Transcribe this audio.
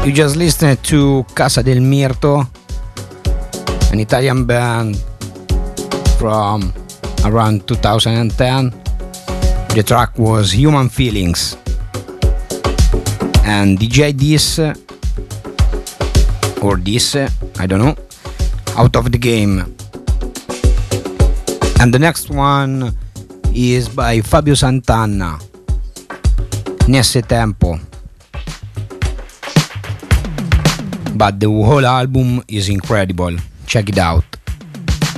You just listened to Casa del Mirto, an Italian band from around 2010. The track was Human Feelings. And DJ This, or This, I don't know, Out of the Game. And the next one is by Fabio Santana, Nesse Tempo. But the whole album is incredible. Check it out.